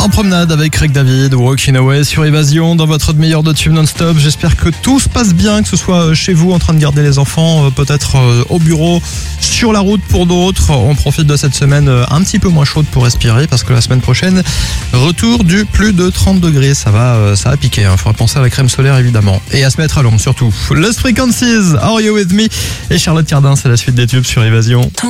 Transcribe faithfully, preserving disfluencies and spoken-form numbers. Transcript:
En promenade avec Craig David, Walking Away sur Évasion, dans votre meilleur de tube non-stop. J'espère que tout se passe bien, que ce soit chez vous en train de garder les enfants, peut-être au bureau, sur la route pour d'autres. On profite de cette semaine un petit peu moins chaude pour respirer, parce que la semaine prochaine, retour du plus de trente degrés. Ça va, ça va piquer, hein. Faudra penser à la crème solaire évidemment. Et à se mettre à l'ombre surtout. Lost Frequencies, Are You With Me? Et Charlotte Cardin, c'est la suite des tubes sur Évasion.